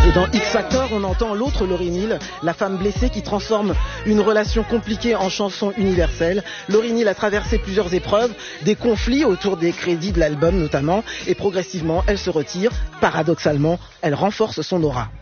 Dans X Factor, on entend l'autre Lauryn Hill, la femme blessée qui transforme une relation compliquée en chanson universelle. Lauryn Hill a traversé plusieurs épreuves, des conflits autour des crédits de l'album notamment, et progressivement elle se retire. Paradoxalement, elle renforce son aura.